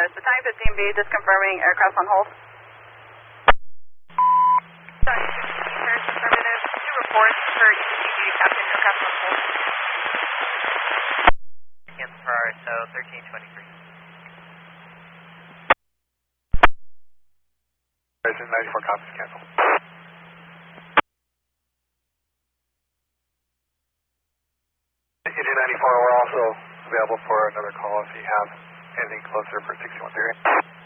Battalion 15B, just confirming aircraft on hold. First affirmative, 2 reports per ECG, Captain aircraft on hold. Cancel for RSO 1323. President 94 copies, cancel. EG 94, we're also available for another call if you have anything closer for 61 theory.